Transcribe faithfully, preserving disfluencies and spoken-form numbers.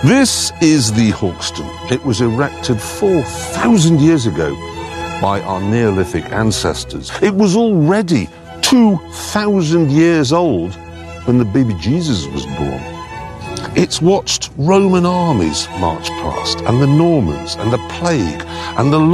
This is the Hawkston. It was erected four thousand years ago by our Neolithic ancestors. It was already two thousand years old when the baby Jesus was born. It's watched Roman armies march past, and the Normans, and the plague, and the